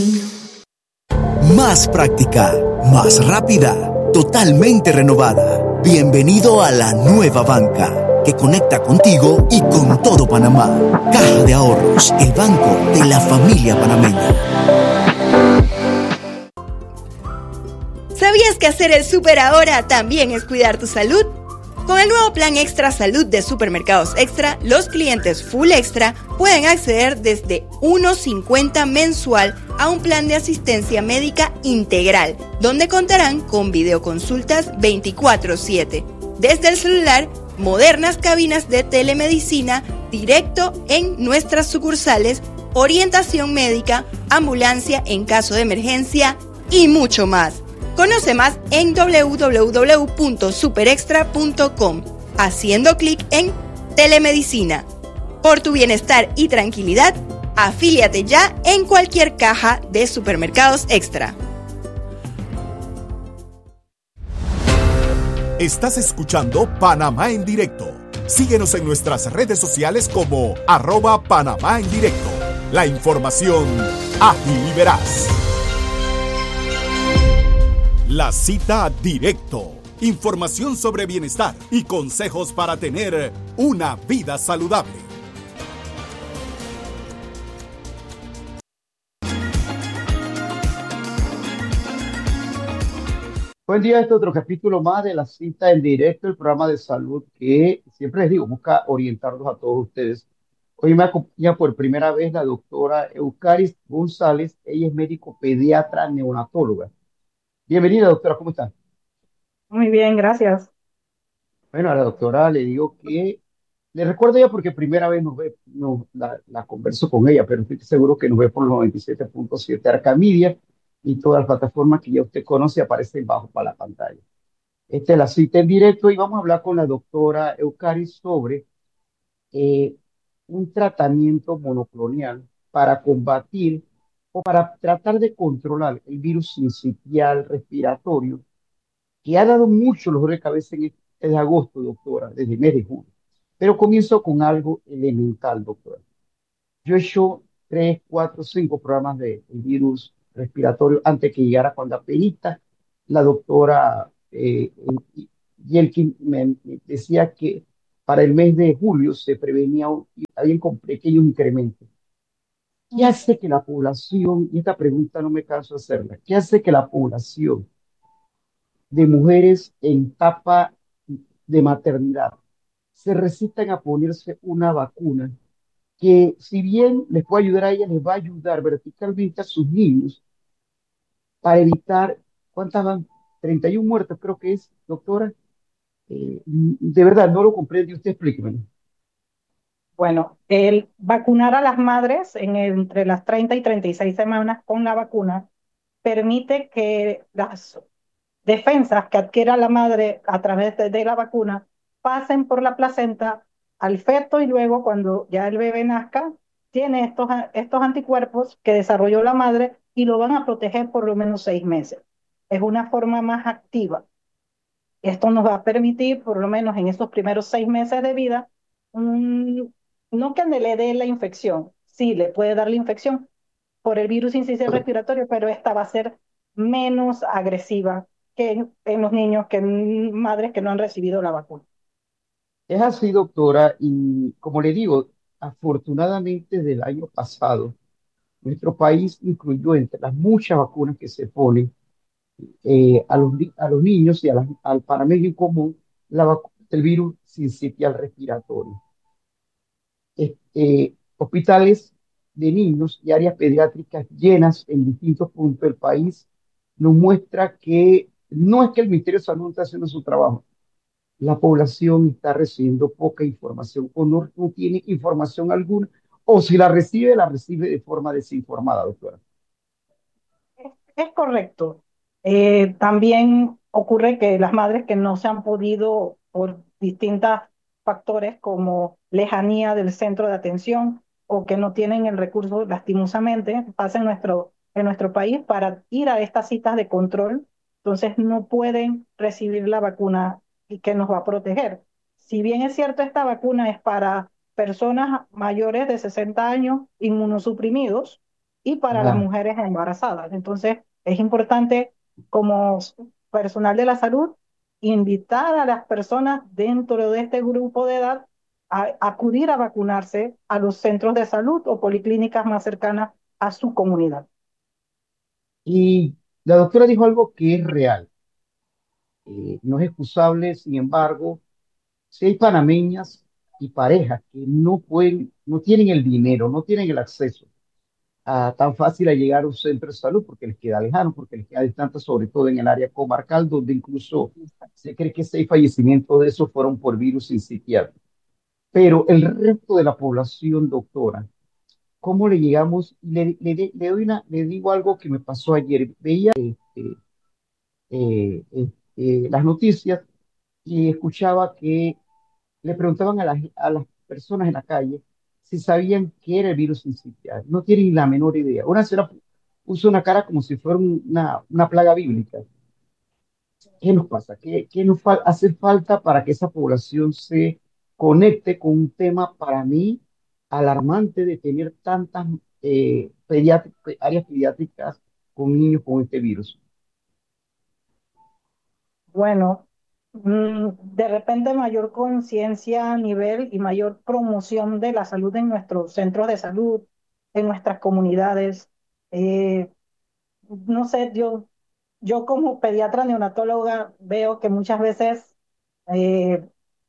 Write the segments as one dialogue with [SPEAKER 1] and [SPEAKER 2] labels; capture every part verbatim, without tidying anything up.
[SPEAKER 1] Más práctica, más rápida, totalmente renovada. Bienvenido a la nueva banca, que conecta contigo y con todo Panamá. Caja de Ahorros, el banco de la familia panameña.
[SPEAKER 2] ¿Sabías que hacer el súper ahora también es cuidar tu salud? Con el nuevo plan Extra Salud de Supermercados Extra, los clientes Full Extra pueden acceder desde uno cincuenta mensual a un plan de asistencia médica integral, donde contarán con videoconsultas veinticuatro siete. Desde el celular, modernas cabinas de telemedicina directo en nuestras sucursales, orientación médica, ambulancia en caso de emergencia y mucho más. Conoce más en doble u doble u doble u punto superextra punto com, haciendo clic en Telemedicina. Por tu bienestar y tranquilidad, afíliate ya en cualquier caja de Supermercados Extra.
[SPEAKER 3] Estás escuchando Panamá en Directo. Síguenos en nuestras redes sociales como arroba Panamá en Directo. La información ágil y veraz. La cita directo. Información sobre bienestar y consejos para tener una vida saludable.
[SPEAKER 4] Buen día, este otro capítulo más de La Cita en Directo, el programa de salud que siempre les digo, busca orientarlos a todos ustedes. Hoy me acompaña por primera vez la doctora Eucaris González. Ella es médico pediatra neonatóloga. Bienvenida, doctora, ¿cómo está?
[SPEAKER 5] Muy bien, gracias.
[SPEAKER 4] Bueno, a la doctora le digo que, le recuerdo ya porque primera vez nos ve, no, la, la converso con ella, pero estoy seguro que nos ve por los noventa y siete punto siete Arcamedia y todas las plataformas que ya usted conoce aparecen bajo para la pantalla. Esta es La Cita en Directo y vamos a hablar con la doctora Eucaris sobre eh, un tratamiento monoclonal para combatir o para tratar de controlar el virus sincitial respiratorio que ha dado mucho dolor de cabeza en este mes de agosto, doctora, desde el mes de julio. Pero comienzo con algo elemental, doctora. Yo he hecho tres, cuatro, cinco programas de, de virus respiratorio antes que llegara cuando apenas la doctora eh, eh, Yelkin me me decía que para el mes de julio se prevenía un, había un pequeño incremento. ¿Qué hace que la población, y esta pregunta no me canso de hacerla, qué hace que la población de mujeres en etapa de maternidad se resistan a ponerse una vacuna que, si bien les puede ayudar a ellas, les va a ayudar verticalmente a sus niños para evitar, ¿cuántas van? treinta y uno muertes, creo que es, doctora. Eh, de verdad, no lo comprende, usted explíqueme.
[SPEAKER 5] Bueno, el vacunar a las madres en entre las treinta y treinta y seis semanas con la vacuna permite que las defensas que adquiera la madre a través de, de la vacuna pasen por la placenta al feto y luego cuando ya el bebé nazca, tiene estos, estos anticuerpos que desarrolló la madre y lo van a proteger por lo menos seis meses. Es una forma más activa. Esto nos va a permitir, por lo menos en esos primeros seis meses de vida, un, no que le dé la infección, sí, le puede dar la infección por el virus incisional respiratorio, pero esta va a ser menos agresiva que en, en los niños, que en madres que no han recibido la vacuna.
[SPEAKER 4] Es así, doctora, y como le digo, afortunadamente del año pasado, nuestro país incluyó entre las muchas vacunas que se ponen eh, a, los, a los niños y a la- al panameño en común la vacu- el virus sincitial respiratorio. Este, hospitales de niños y áreas pediátricas llenas en distintos puntos del país nos muestra que no es que el Ministerio de Salud no está haciendo su trabajo, la población está recibiendo poca información o no, no tiene información alguna, o si la recibe, la recibe de forma desinformada, doctora.
[SPEAKER 5] Es, es correcto. Eh, también ocurre que las madres que no se han podido, por distintos factores como lejanía del centro de atención o que no tienen el recurso, lastimosamente, pasa en nuestro, en nuestro país para ir a estas citas de control, entonces no pueden recibir la vacuna y que nos va a proteger. Si bien es cierto, esta vacuna es para personas mayores de sesenta años inmunosuprimidos, y para las
[SPEAKER 4] Ah,
[SPEAKER 5] mujeres embarazadas. Entonces, es importante como personal de la salud invitar a las personas dentro de este grupo de edad a acudir a vacunarse a los centros de salud o policlínicas más cercanas a su comunidad.
[SPEAKER 4] y la doctora dijo algo que es real, eh, no es excusable, sin embargo, si hay panameñas y parejas que no pueden, no tienen el dinero, no tienen el acceso a, tan fácil a llegar a un centro de salud porque les queda lejano, porque les queda distante, sobre todo en el área comarcal, donde incluso se cree que seis fallecimientos de esos fueron por virus incitial. Pero el resto de la población, doctora, ¿cómo le llegamos? Le, le, le doy una, le digo algo que me pasó ayer. Veía este, eh, eh, eh, las noticias y escuchaba que le preguntaban a las, a las personas en la calle si sabían qué era el virus sincitial. No tienen la menor idea. Una señora puso una cara como si fuera un- una, una plaga bíblica. ¿Qué nos pasa? ¿Qué, qué nos fa- hace falta para que esa población se conecte con un tema para mí alarmante de tener tantas eh, pediatri- áreas pediátricas con niños con este virus?
[SPEAKER 5] Bueno, mm, de repente mayor conciencia a nivel y mayor promoción de la salud en nuestros centros de salud, en nuestras comunidades. Eh, no sé, yo, yo como pediatra neonatóloga veo que muchas veces eh,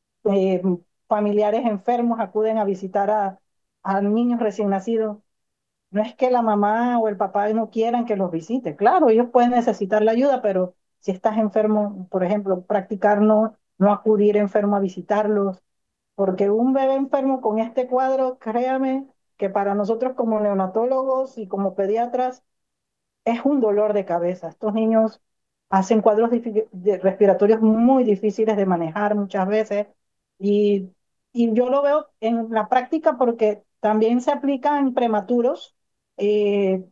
[SPEAKER 5] eh, familiares enfermos acuden a visitar a, a niños recién nacidos. No es que la mamá o el papá no quieran que los visite. Claro, ellos pueden necesitar la ayuda, pero si estás enfermo, por ejemplo, practicar no, no acudir enfermo a visitarlos, porque un bebé enfermo con este cuadro, créame que para nosotros como neonatólogos y como pediatras es un dolor de cabeza. Estos niños hacen cuadros difi- de- respiratorios muy difíciles de manejar muchas veces y, y yo lo veo en la práctica porque también se aplica en prematuros. eh,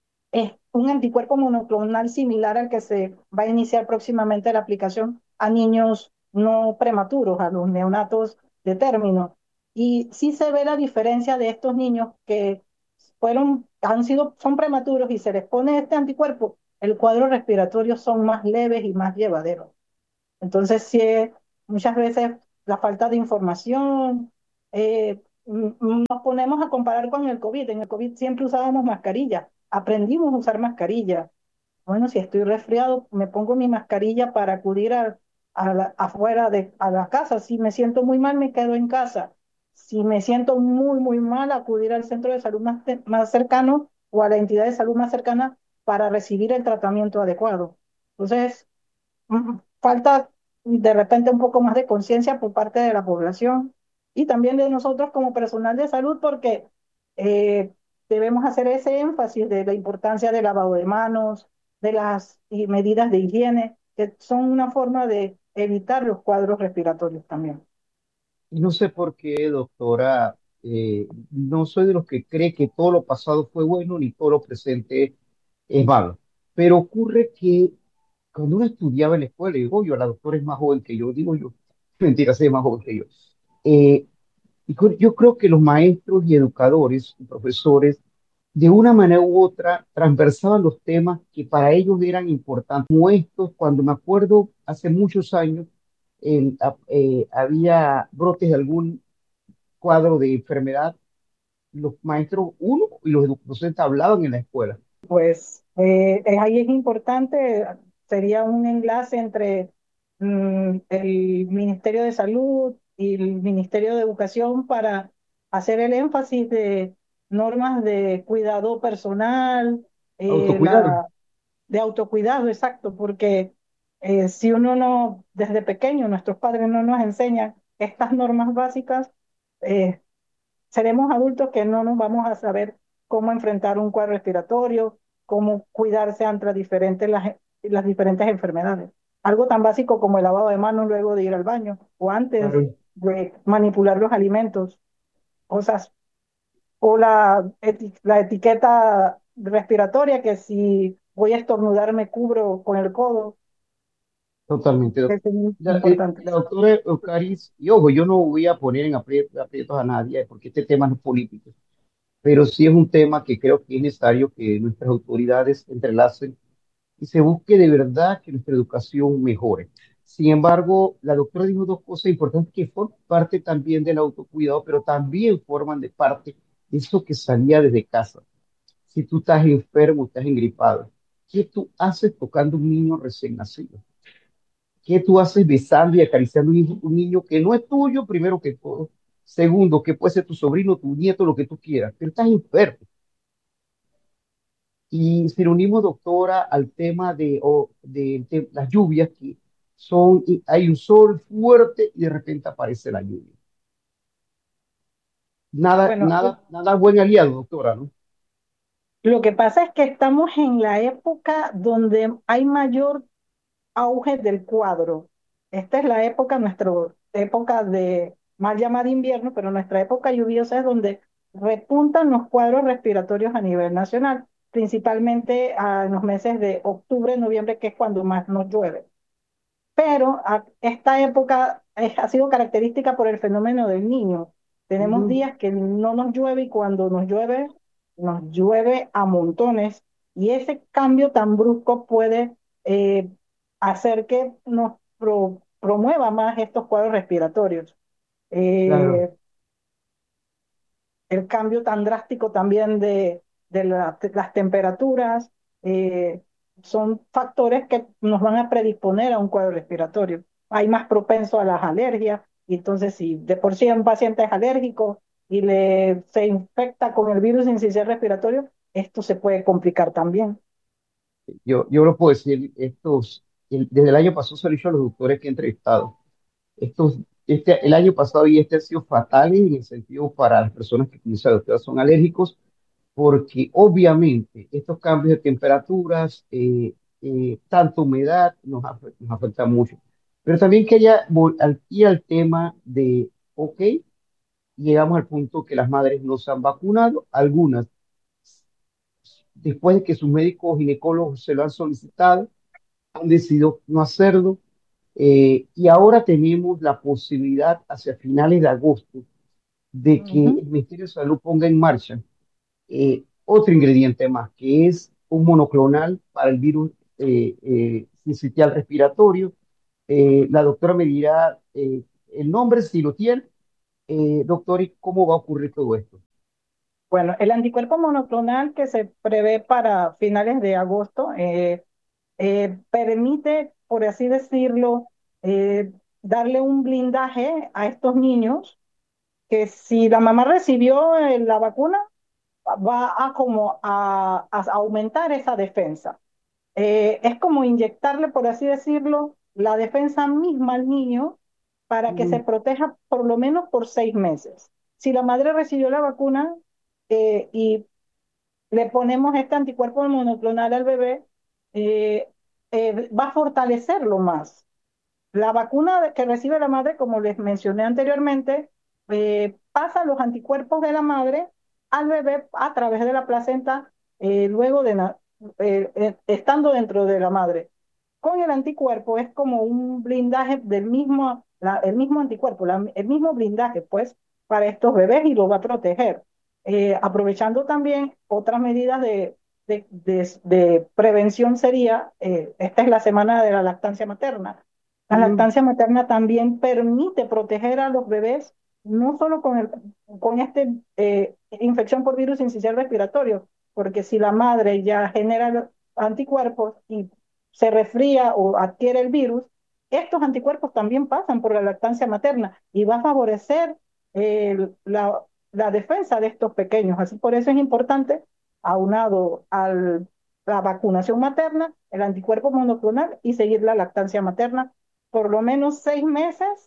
[SPEAKER 5] es un anticuerpo monoclonal similar al que se va a iniciar próximamente la aplicación a niños no prematuros, a los neonatos de término. Y sí se ve la diferencia de estos niños que fueron, han sido, son prematuros y se les pone este anticuerpo, el cuadro respiratorio son más leves y más llevaderos. Entonces, sí, muchas veces la falta de información, eh, m- m- nos ponemos a comparar con el COVID. En el COVID siempre usábamos mascarilla, aprendimos a usar mascarilla. Bueno, si estoy resfriado, me pongo mi mascarilla para acudir a, a la- afuera de a la casa. Si me siento muy mal, me quedo en casa. Si me siento muy, muy mal, acudir al centro de salud más, te- más cercano o a la entidad de salud más cercana para recibir el tratamiento adecuado. Entonces, mm, falta de repente un poco más de conciencia por parte de la población y también de nosotros como personal de salud, porque eh, debemos hacer ese énfasis de la importancia del lavado de manos, de las y medidas de higiene, que son una forma de evitar los cuadros respiratorios también.
[SPEAKER 4] Y no sé por qué, doctora, eh, no soy de los que cree que todo lo pasado fue bueno ni todo lo presente es malo. Pero ocurre que cuando uno estudiaba en la escuela, y digo yo, la doctora es más joven que yo, digo yo, mentira, sí es más joven que yo. Eh, y cu- yo creo que los maestros y educadores y profesores, de una manera u otra, transversaban los temas que para ellos eran importantes, como estos, cuando me acuerdo hace muchos años, en- a- eh, había brotes de algún cuadro de enfermedad, los maestros, uno y los edu- docentes hablaban en la escuela.
[SPEAKER 5] Pues eh, eh, ahí es importante, sería un enlace entre mm, el Ministerio de Salud y el Ministerio de Educación para hacer el énfasis de normas de cuidado personal, eh,
[SPEAKER 4] Autocuidado,
[SPEAKER 5] la, de autocuidado, exacto, porque eh, si uno no, desde pequeño, nuestros padres no nos enseñan estas normas básicas, eh, seremos adultos que no nos vamos a saber cómo enfrentar un cuadro respiratorio, cómo cuidarse ante diferentes, las, las diferentes enfermedades. Algo tan básico como el lavado de manos luego de ir al baño o antes
[SPEAKER 4] claro,
[SPEAKER 5] de manipular los alimentos, cosas, o la, eti- la etiqueta respiratoria que si voy a estornudar me cubro con el codo,
[SPEAKER 4] totalmente. doc-
[SPEAKER 5] es muy
[SPEAKER 4] La, eh,
[SPEAKER 5] importante.
[SPEAKER 4] la doctora Eucaris, y ojo, yo no voy a poner en apri- aprietos a nadie, porque este tema no es político. pero sí es un tema que creo que es necesario que nuestras autoridades entrelacen y se busque de verdad que nuestra educación mejore. Sin embargo, la doctora dijo dos cosas importantes que forman parte también del autocuidado, pero también forman de parte de eso que salía desde casa. Si tú estás enfermo, estás engripado, ¿qué tú haces tocando un niño recién nacido? ¿Qué tú haces besando y acariciando un niño, un niño que no es tuyo, primero que todo? Segundo, que puede ser tu sobrino, tu nieto, lo que tú quieras, pero estás enfermo. Y si lo unimos, doctora, al tema de, o de, de las lluvias, que son, y hay un sol fuerte y de repente aparece la lluvia. Nada,
[SPEAKER 5] Bueno,
[SPEAKER 4] nada, nada buen aliado, doctora, ¿no?
[SPEAKER 5] lo que pasa es que estamos en la época donde hay mayor auge del cuadro. Esta es la época, nuestra época de mal llamada invierno, pero nuestra época lluviosa es donde repuntan los cuadros respiratorios a nivel nacional, principalmente a- en los meses de octubre, noviembre, que es cuando más nos llueve. Pero a- esta época es- ha sido característica por el fenómeno del niño. Tenemos
[SPEAKER 4] Ujú,
[SPEAKER 5] días que no nos llueve y cuando nos llueve, nos llueve a montones. Y ese cambio tan brusco puede eh, hacer que nos pro- promueva más estos cuadros respiratorios.
[SPEAKER 4] claro,
[SPEAKER 5] Eh, el cambio tan drástico también de, de la- de las temperaturas, eh, son factores que nos van a predisponer a un cuadro respiratorio. Hay más propenso a las alergias, y entonces si de por sí un paciente es alérgico y le, se infecta con el virus incisional respiratorio, esto se puede complicar también.
[SPEAKER 4] yo, yo lo puedo decir, estos, el- desde el año pasado se lo he dicho a los doctores que he entrevistado, estos, este, el año pasado y este han sido fatales en el sentido para las personas que, como dice la doctora, son alérgicos porque obviamente estos cambios de temperaturas, eh, eh, tanta humedad, nos, afe- nos afectan mucho. Pero también quería vol- al- ir al tema de, ok, llegamos al punto que las madres no se han vacunado, algunas, después de que sus médicos ginecólogos se lo han solicitado, han decidido no hacerlo, eh, y ahora tenemos la posibilidad hacia finales de agosto de que
[SPEAKER 5] Ujú.
[SPEAKER 4] el Ministerio de Salud ponga en marcha eh, otro ingrediente más, que es un monoclonal para el virus eh, eh, sincitial respiratorio. Eh, la doctora me dirá eh, el nombre si lo tiene. Eh, doctor, ¿y cómo va a ocurrir todo esto?
[SPEAKER 5] Bueno, el anticuerpo monoclonal que se prevé para finales de agosto eh, eh, permite, por así decirlo, eh, darle un blindaje a estos niños que si la mamá recibió eh, la vacuna, va a como a, a aumentar esa defensa. Eh, es como inyectarle, por así decirlo, la defensa misma al niño para que se
[SPEAKER 4] Mm,
[SPEAKER 5] proteja por lo menos por seis meses. Si la madre recibió la vacuna eh, y le ponemos este anticuerpo monoclonal al bebé, eh, eh, va a fortalecerlo más. La vacuna que recibe la madre, como les mencioné anteriormente, eh, pasa los anticuerpos de la madre al bebé a través de la placenta, eh, luego de na- eh, eh, estando dentro de la madre. Con el anticuerpo es como un blindaje del mismo, la- el mismo anticuerpo, la- el mismo blindaje, pues, para estos bebés y los va a proteger. Eh, aprovechando también otras medidas de, de, de- de prevención sería, eh, esta es la semana de la lactancia materna. La
[SPEAKER 4] mm,
[SPEAKER 5] lactancia materna también permite proteger a los bebés, no solo con, el, con esta eh, infección por virus incisional respiratorio, porque si la madre ya genera los anticuerpos y se resfría o adquiere el virus, estos anticuerpos también pasan por la lactancia materna y va a favorecer eh, la, la defensa de estos pequeños. Así por eso es importante, aunado a la vacunación materna, el anticuerpo monoclonal y seguir la lactancia materna por lo menos seis meses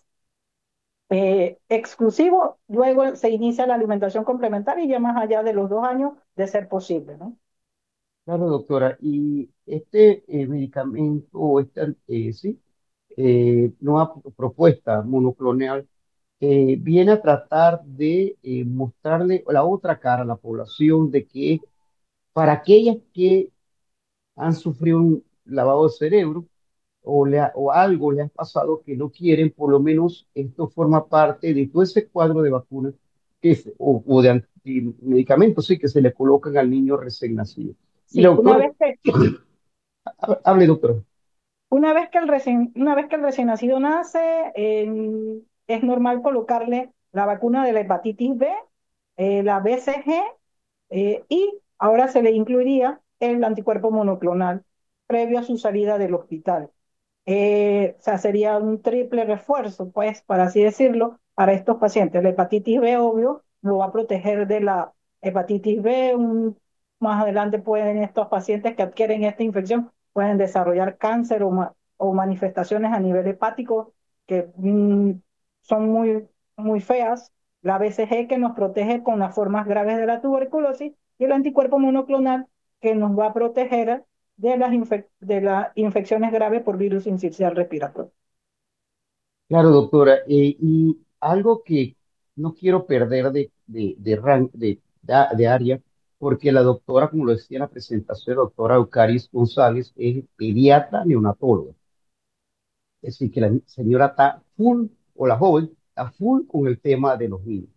[SPEAKER 5] eh, exclusivo, luego se inicia la alimentación complementaria y ya más allá de los dos años de ser posible, ¿no?
[SPEAKER 4] claro, doctora. Y este eh, medicamento, o esta, eh, sí, eh, nueva propuesta monoclonal, eh, viene a tratar de eh, mostrarle la otra cara a la población de que para aquellas que han sufrido un lavado de cerebro o, le ha- o algo le ha pasado que no quieren, por lo menos esto forma parte de todo ese cuadro de vacunas que es- o, o de anti- medicamentos, sí, que se le colocan al niño recién nacido. Y la
[SPEAKER 5] Sí, una
[SPEAKER 4] doctora,
[SPEAKER 5] vez que,
[SPEAKER 4] ha- hable doctora.
[SPEAKER 5] una vez que el recién, una vez que el recién nacido nace, eh, es normal colocarle la vacuna de la hepatitis B, eh, la B C G, eh, y ahora se le incluiría el anticuerpo monoclonal previo a su salida del hospital. Eh, o sea, sería un triple refuerzo, pues, para así decirlo, para estos pacientes. La hepatitis B, obvio, lo va a proteger de la hepatitis B. Un- más adelante pueden estos pacientes que adquieren esta infección, pueden desarrollar cáncer o, ma- o manifestaciones a nivel hepático que mm, son muy, muy feas. La B C G que nos protege con las formas graves de la tuberculosis y el anticuerpo monoclonal que nos va a proteger de las, infec de las infecciones graves por virus incisional respiratorio.
[SPEAKER 4] Claro, doctora. Eh, y algo que no quiero perder de, de, de, ran- de, de, de área, porque la doctora, como lo decía en la presentación, la doctora Eucaris González, es pediatra neonatóloga. Es decir, que la señora está full, o la joven, está full con el tema de los niños.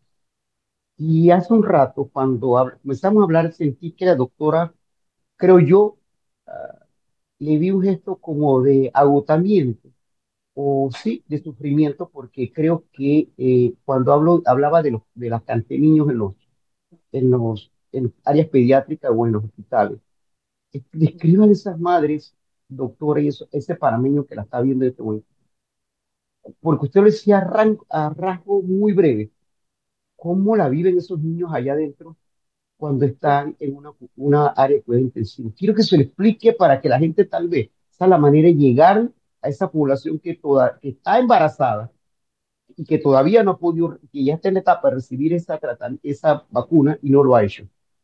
[SPEAKER 4] Y hace un rato, cuando hab- comenzamos a hablar, sentí que la doctora, creo yo, ah, le vi un gesto como de agotamiento o sí, de sufrimiento, porque creo que eh, cuando hablo, hablaba de, los, de la cantidad de niños en los, en los en áreas pediátricas o en los hospitales, eh, describan esas madres, doctora, y eso, ese panameño que la está viendo en este momento, porque usted lo decía a, ran- a rasgo muy breve, cómo la viven esos niños allá adentro cuando están en una, una área de cuidados intensivos. Quiero que se lo explique para que la gente tal vez, esa es la manera de llegar a esa población que, toda, que está embarazada y que todavía no ha podido, que ya está en la etapa de recibir esa, tratan- esa vacuna y no lo ha hecho.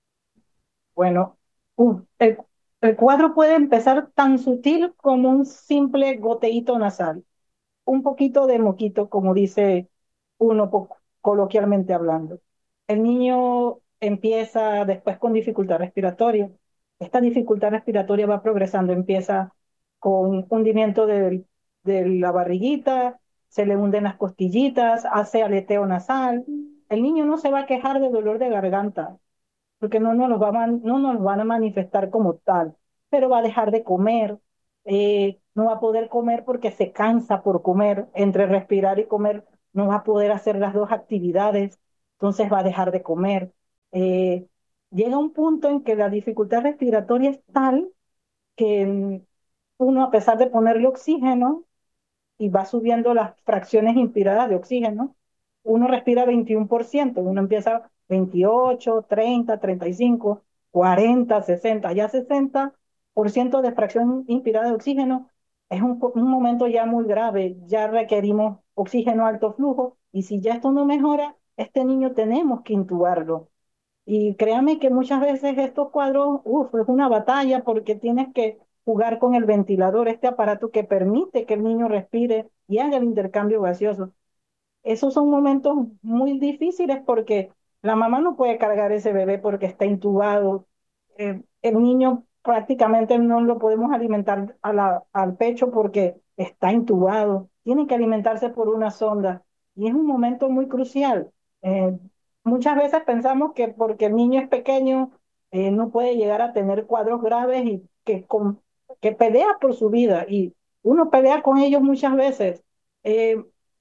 [SPEAKER 5] Bueno, uh, el, el cuadro puede empezar tan sutil como un simple goteíto nasal, un poquito de moquito, como dice uno po- coloquialmente hablando. El niño empieza después con dificultad respiratoria. Esta dificultad respiratoria va progresando, empieza con hundimiento de, de la barriguita, se le hunden las costillitas, hace aleteo nasal. El niño no se va a quejar de dolor de garganta, porque no nos, lo va a man- no nos lo van a manifestar como tal, pero va a dejar de comer, eh, no va a poder comer porque se cansa por comer, entre respirar y comer no va a poder hacer las dos actividades, entonces va a dejar de comer. Eh, llega un punto en que la dificultad respiratoria es tal que mm, uno, a pesar de ponerle oxígeno, y va subiendo las fracciones inspiradas de oxígeno, uno respira veintiuno por ciento, uno empieza veintiocho, treinta, treinta y cinco, cuarenta, sesenta, ya sesenta por ciento de fracción inspirada de oxígeno es un, un momento ya muy grave, ya requerimos oxígeno alto flujo y si ya esto no mejora, este niño tenemos que intubarlo. Y créame que muchas veces estos cuadros, uf, es una batalla porque tienes que jugar con el ventilador, este aparato que permite que el niño respire y haga el intercambio gaseoso. Esos son momentos muy difíciles porque la mamá no puede cargar ese bebé porque está intubado. Eh, el niño prácticamente no lo podemos alimentar a la, al pecho porque está intubado. Tiene que alimentarse por una sonda y es un momento muy crucial. Eh, muchas veces pensamos que porque el niño es pequeño eh, no puede llegar a tener cuadros graves y que, con, que pelea por su vida y uno pelea con ellos muchas veces. Eh,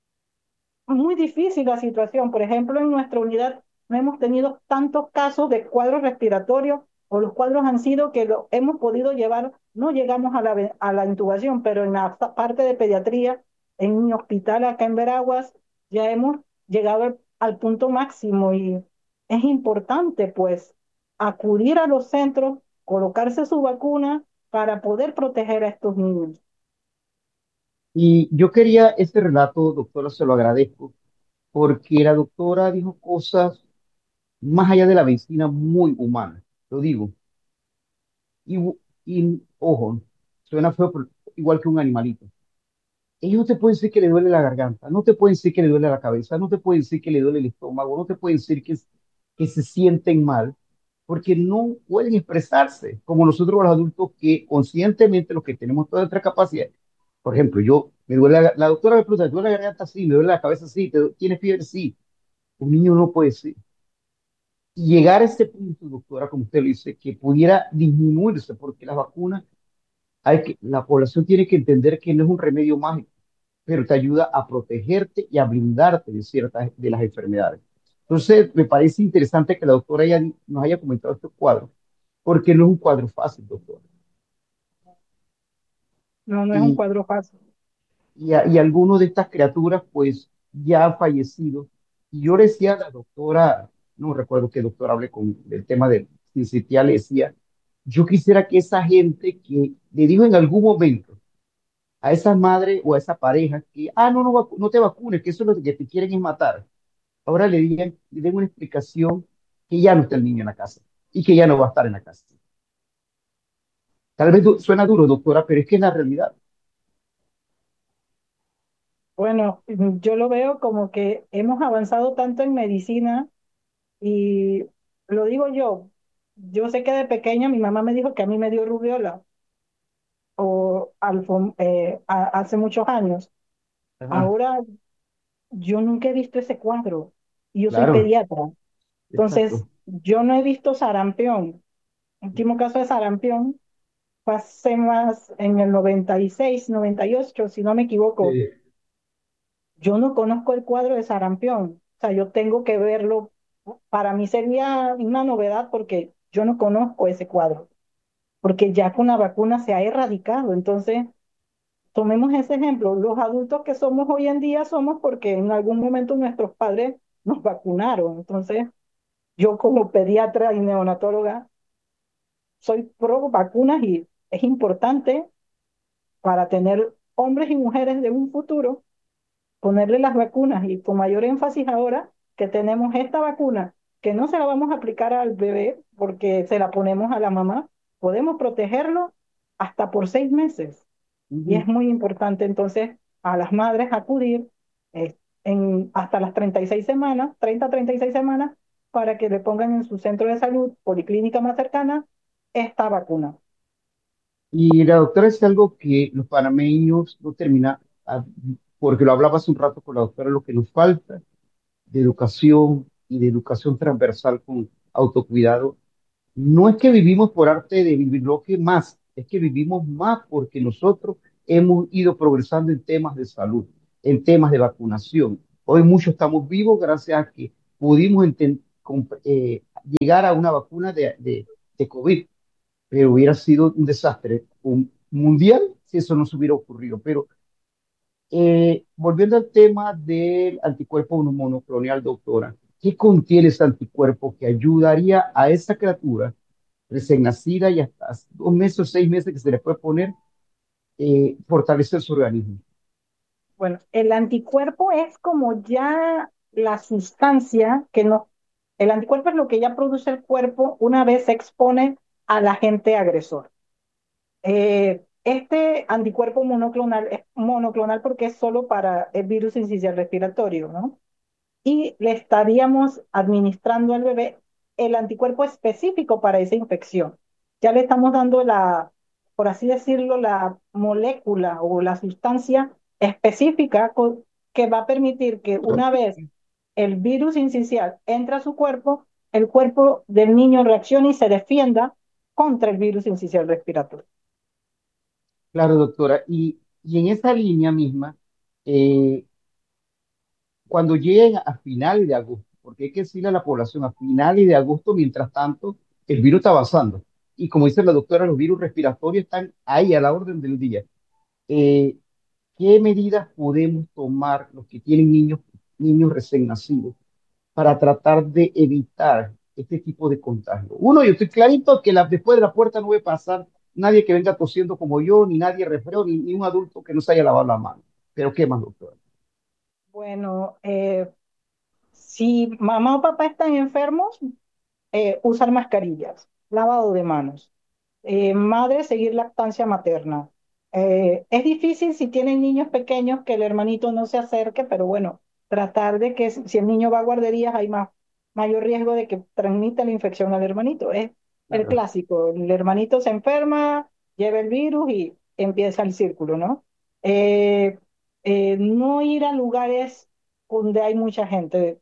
[SPEAKER 5] muy difícil la situación. Por ejemplo, en nuestra unidad no hemos tenido tantos casos de cuadros respiratorios o los cuadros han sido que lo hemos podido llevar, no llegamos a la, a la intubación, pero en la parte de pediatría, en mi hospital acá en Veraguas, ya hemos llegado al, al punto máximo y es importante pues acudir a los centros, colocarse su vacuna para poder proteger a estos niños.
[SPEAKER 4] Y yo quería este relato, doctora, se lo agradezco, porque la doctora dijo cosas más allá de la medicina muy humanas, lo digo. Y, y ojo, suena feo, pero igual que un animalito. Ellos no te pueden decir que le duele la garganta, no te pueden decir que le duele la cabeza, no te pueden decir que le duele el estómago, no te pueden decir que, que se sienten mal, porque no pueden expresarse como nosotros los adultos que conscientemente los que tenemos toda nuestra capacidad. Por ejemplo, yo, me duele la, la doctora me pregunta, ¿te duele la garganta? Sí, me duele la cabeza, sí, ¿te, ¿tienes fiebre? Sí. un niño no puede ser. Y llegar a este punto, doctora, como usted lo dice, que pudiera disminuirse, porque las vacunas, hay que, la población tiene que entender que no es un remedio mágico, pero te ayuda a protegerte y a blindarte de ciertas de las enfermedades. Entonces, me parece interesante que la doctora haya- nos haya comentado este cuadro, porque no es un cuadro fácil, doctora.
[SPEAKER 5] No, no es un
[SPEAKER 4] Y,
[SPEAKER 5] cuadro fácil.
[SPEAKER 4] y, a- y algunas de estas criaturas, pues, ya han fallecido. Y yo le decía a la doctora, no recuerdo qué doctora hablé con el tema de sincitial, le decía, yo quisiera que esa gente que le dijo en algún momento a esa madre o a esa pareja que, ah, no, no, vacu- no te vacunes, que eso es lo que te quieren es matar. Ahora le digan, le den una explicación que ya no está el niño en la casa y que ya no va a estar en la casa. Tal vez du- suena duro, doctora, pero es que es la realidad.
[SPEAKER 5] Bueno, yo lo veo como que hemos avanzado tanto en medicina y lo digo yo, yo sé que de pequeña mi mamá me dijo que a mí me dio rubiola o alfo- eh, a- hace muchos años.
[SPEAKER 4] Ajá,
[SPEAKER 5] Ahora yo nunca he visto ese cuadro y yo soy
[SPEAKER 4] claro,
[SPEAKER 5] pediatra. Entonces,
[SPEAKER 4] exacto.
[SPEAKER 5] yo no he visto sarampión. El último caso de sarampión fue hace más en el noventa y seis, noventa y ocho, si no me equivoco.
[SPEAKER 4] Sí.
[SPEAKER 5] Yo no conozco el cuadro de sarampión. O sea, yo tengo que verlo. Para mí sería una novedad porque yo no conozco ese cuadro, porque ya con la vacuna se ha erradicado. Entonces, tomemos ese ejemplo. Los adultos que somos hoy en día somos porque en algún momento nuestros padres nos vacunaron. Entonces, yo como pediatra y neonatóloga soy pro vacunas y es importante para tener hombres y mujeres de un futuro ponerle las vacunas y con mayor énfasis ahora que tenemos esta vacuna, que no se la vamos a aplicar al bebé porque se la ponemos a la mamá, podemos protegerlo hasta por seis meses. Y
[SPEAKER 4] Ujú.
[SPEAKER 5] es muy importante entonces a las madres acudir eh, en, hasta las treinta y seis semanas, treinta a treinta y seis semanas, para que le pongan en su centro de salud, policlínica más cercana, esta vacuna.
[SPEAKER 4] Y la doctora es algo que los panameños no terminan, ah, porque lo hablaba hace un rato con la doctora, lo que nos falta de educación y de educación transversal con autocuidado. No es que vivimos por arte de vivir lo que más, es que vivimos más porque nosotros hemos ido progresando en temas de salud, en temas de vacunación. Hoy muchos estamos vivos gracias a que pudimos enten- comp- eh, llegar a una vacuna de, de, de COVID, pero hubiera sido un desastre un mundial si eso no se hubiera ocurrido. Pero eh, volviendo al tema del anticuerpo monoclonal, doctora, ¿qué contiene ese anticuerpo que ayudaría a esa criatura recién nacida y hasta dos meses o seis meses que se le puede poner, eh, fortalecer su organismo?
[SPEAKER 5] Bueno, el anticuerpo es como ya la sustancia que no, el anticuerpo es lo que ya produce el cuerpo una vez se expone al agente agresor. Eh, este anticuerpo monoclonal es monoclonal porque es solo para el virus incisional respiratorio, ¿no? Y le estaríamos administrando al bebé el anticuerpo específico para esa infección. Ya le estamos dando la, por así decirlo, la molécula o la sustancia específica que va a permitir que una vez el virus incisional entra a su cuerpo, el cuerpo del niño reaccione y se defienda contra el virus incisional respiratorio.
[SPEAKER 4] Claro, doctora. Y, y en esa línea misma, eh, cuando lleguen a finales de agosto, porque hay que decirle a la población, a finales de agosto, mientras tanto, el virus está avanzando. Y como dice la doctora, los virus respiratorios están ahí a la orden del día. Eh, ¿Qué medidas podemos tomar los que tienen niños, niños recién nacidos para tratar de evitar este tipo de contagio? Uno, yo estoy clarito que la, después de la puerta no va a pasar nadie que venga tosiendo como yo, ni nadie resfriado, ni, ni un adulto que no se haya lavado la mano. Pero ¿qué más, doctora?
[SPEAKER 5] Bueno, eh, si mamá o papá están enfermos, eh, usar mascarillas, lavado de manos. Eh, madre, seguir lactancia materna. Eh, es difícil si tienen niños pequeños que el hermanito no se acerque, pero bueno, tratar de que si si el niño va a guarderías hay más, mayor riesgo de que transmita la infección al hermanito. Es el
[SPEAKER 4] Claro.
[SPEAKER 5] clásico, el hermanito se enferma, lleva el virus y empieza el círculo, ¿no? Eh, eh, no ir a lugares donde hay mucha gente.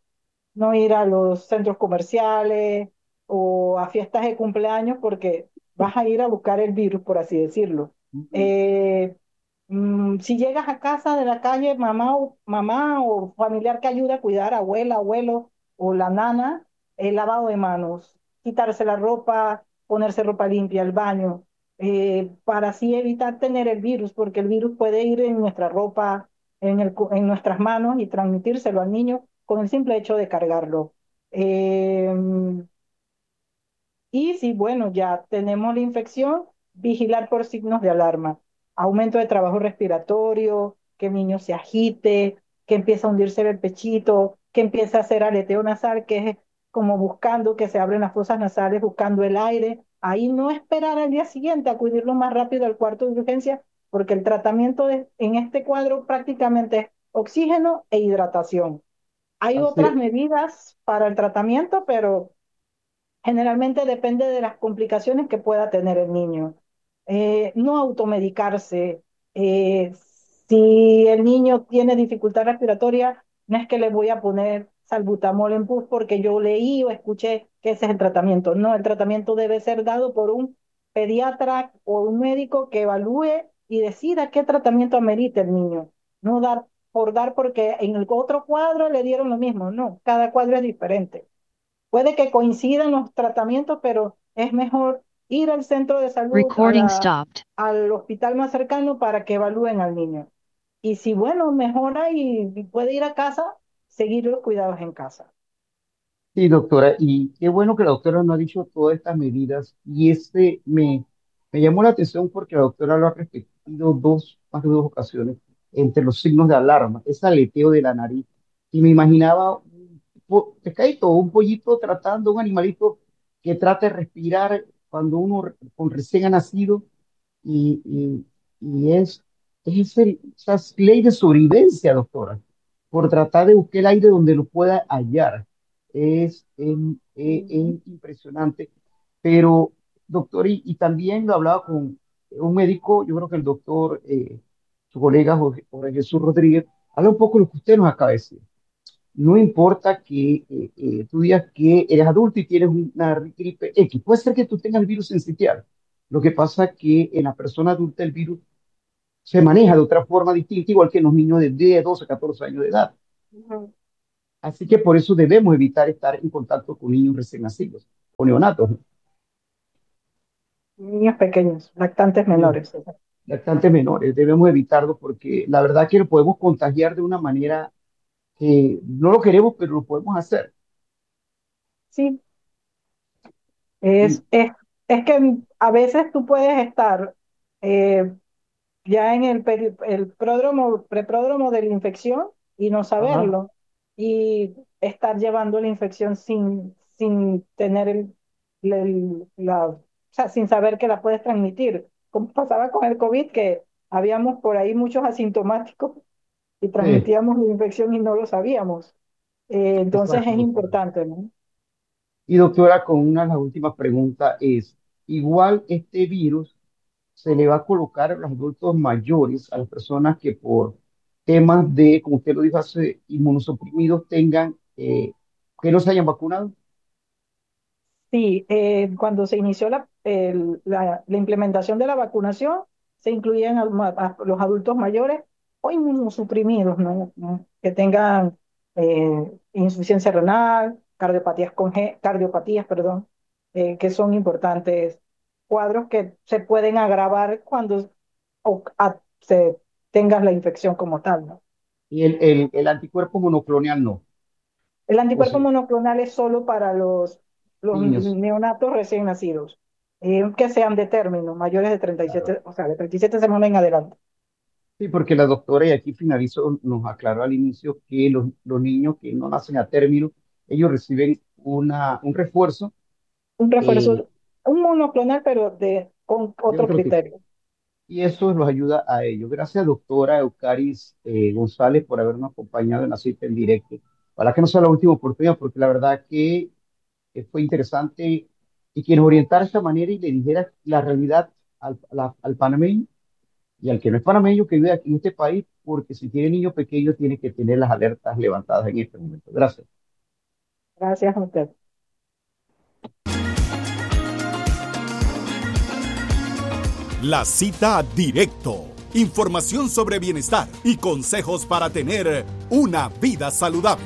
[SPEAKER 5] no ir a los centros comerciales o a fiestas de cumpleaños porque vas a ir a buscar el virus, por así decirlo.
[SPEAKER 4] Ujú.
[SPEAKER 5] Eh, mm, si llegas a casa de la calle, mamá o, mamá o familiar que ayuda a cuidar, abuela, abuelo o la nana, el lavado de manos, quitarse la ropa, ponerse ropa limpia, el baño, eh, para así evitar tener el virus, porque el virus puede ir en nuestra ropa, en, el, en nuestras manos y transmitírselo al niño con el simple hecho de cargarlo. Eh, y si, bueno, ya tenemos la infección, vigilar por signos de alarma. Aumento de trabajo respiratorio, que el niño se agite, que empieza a hundirse el pechito, que empieza a hacer aleteo nasal, que es como buscando que se abren las fosas nasales, buscando el aire. Ahí no esperar al día siguiente, acudirlo más rápido al cuarto de urgencia, porque el tratamiento de- en este cuadro prácticamente es oxígeno e hidratación. Hay otras
[SPEAKER 4] Hace,
[SPEAKER 5] medidas para el tratamiento, pero generalmente depende de las complicaciones que pueda tener el niño. Eh, no automedicarse. Eh, si el niño tiene dificultad respiratoria, no es que le voy a poner salbutamol en pus porque yo leí o escuché que ese es el tratamiento. No, el tratamiento debe ser dado por un pediatra o un médico que evalúe y decida qué tratamiento amerita el niño. No dar por dar porque en el otro cuadro le dieron lo mismo. No, cada cuadro es diferente. Puede que coincidan los tratamientos, pero es mejor ir al centro de salud, a
[SPEAKER 6] Recording
[SPEAKER 5] la,
[SPEAKER 6] stopped.
[SPEAKER 5] al hospital más cercano para que evalúen al niño. Y si, bueno, mejora y, y puede ir a casa, seguir los cuidados en casa.
[SPEAKER 4] sí, doctora, y qué bueno que la doctora nos ha dicho todas estas medidas y este me, me llamó la atención porque la doctora lo ha repetido dos, más de dos ocasiones entre los signos de alarma, ese aleteo de la nariz. Y me imaginaba un po- pescadito, un pollito tratando, un animalito que trata de respirar cuando uno re- con recién ha nacido y, y, y es, es ese- esa ley de sobrevivencia, doctora, por tratar de buscar el aire donde lo pueda hallar. Es, em, e-
[SPEAKER 5] Ujú.
[SPEAKER 4] es impresionante. Pero, doctor, y, y también lo hablaba con un médico, yo creo que el doctor, eh, su colega Jorge, Jorge Jesús Rodríguez, habla un poco de lo que usted nos acaba de decir. No importa que eh, eh, tú digas que eres adulto y tienes una gripe X, puede ser que tú tengas el virus sensitial. Lo que pasa es que en la persona adulta el virus se maneja de otra forma distinta, igual que en los niños de diez, doce, catorce años de edad.
[SPEAKER 5] Ujú.
[SPEAKER 4] Así que por eso debemos evitar estar en contacto con niños recién nacidos o neonatos, ¿no?
[SPEAKER 5] Niños pequeños, lactantes
[SPEAKER 4] Niños
[SPEAKER 5] menores.
[SPEAKER 4] lactantes menores. Debemos evitarlo porque la verdad que lo podemos contagiar de una manera que no lo queremos, pero lo podemos hacer.
[SPEAKER 5] Sí,
[SPEAKER 4] Y,
[SPEAKER 5] es, es, es que a veces tú puedes estar eh, ya en el, peri- el pródromo, prepródromo de la infección y no
[SPEAKER 4] ajá,
[SPEAKER 5] saberlo, y estar llevando la infección sin, sin tener el, el- la, o sea, sin saber que la puedes transmitir, como pasaba con el COVID, que habíamos por ahí muchos asintomáticos y
[SPEAKER 4] sí,
[SPEAKER 5] transmitíamos la infección y no lo sabíamos. Eh, entonces
[SPEAKER 4] exacto,
[SPEAKER 5] es
[SPEAKER 4] doctora.
[SPEAKER 5] importante, ¿no?
[SPEAKER 4] Y doctora, con una de las últimas preguntas es, igual este virus se le va a colocar a los adultos mayores, a las personas que por temas de, como usted lo dijo hace, inmunosuprimidos tengan, eh, que no se hayan vacunado.
[SPEAKER 5] Sí, eh, cuando se inició la, el- la, la implementación de la vacunación, se incluían a, a los adultos mayores o inmunosuprimidos, ¿no? ¿No? Que tengan eh, insuficiencia renal, cardiopatías, conge- cardiopatías, perdón, eh, que son importantes cuadros que se pueden agravar cuando o- a- se tengas la infección como tal, ¿no?
[SPEAKER 4] Y el, el, el anticuerpo monoclonal no.
[SPEAKER 5] El
[SPEAKER 4] O
[SPEAKER 5] anticuerpo
[SPEAKER 4] sí,
[SPEAKER 5] monoclonal es solo para los, los
[SPEAKER 4] niños.
[SPEAKER 5] neonatos recién nacidos, eh, que sean de término, mayores de treinta y
[SPEAKER 4] Claro.
[SPEAKER 5] siete, o sea, de treinta y siete semanas en adelante.
[SPEAKER 4] Sí, porque la doctora, y aquí finalizo, nos aclaró al inicio que los, los niños que no nacen a término, ellos reciben una, un refuerzo
[SPEAKER 5] Un
[SPEAKER 4] eh,
[SPEAKER 5] refuerzo, un monoclonal, pero de, con
[SPEAKER 4] de
[SPEAKER 5] otro
[SPEAKER 4] otro tipo.
[SPEAKER 5] criterio.
[SPEAKER 4] Y eso los ayuda a ellos. Gracias, doctora Eucaris eh, González, por habernos acompañado en la cita en directo. Para que no sea la última oportunidad, porque la verdad que eh, fue interesante y que nos orientara de esta manera y le dijera la realidad al, la- al panameño y al que no es panameño que vive aquí en este país, porque si tiene niños pequeños tiene que tener las alertas levantadas en este momento. Gracias.
[SPEAKER 5] Gracias a usted.
[SPEAKER 3] La cita directo. Información sobre bienestar y consejos para tener una vida saludable.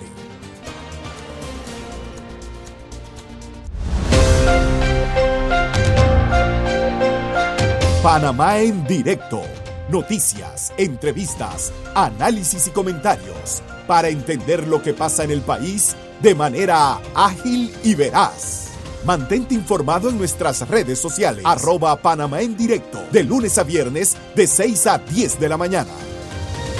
[SPEAKER 3] Panamá en directo. Noticias, entrevistas, análisis y comentarios para entender lo que pasa en el país de manera ágil y veraz. Mantente informado en nuestras redes sociales, arroba Panamá en directo, de lunes a viernes de seis a diez de la mañana.